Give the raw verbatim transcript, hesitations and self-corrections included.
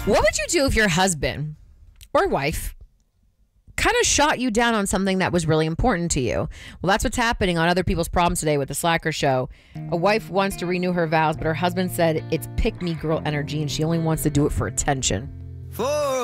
What would you do if your husband or wife kind of shot you down on something that was really important to you? Well, that's what's happening on Other People's Problems today with the Slacker Show. A wife wants to renew her vows, but her husband said it's pick-me girl energy and she only wants to do it for attention. For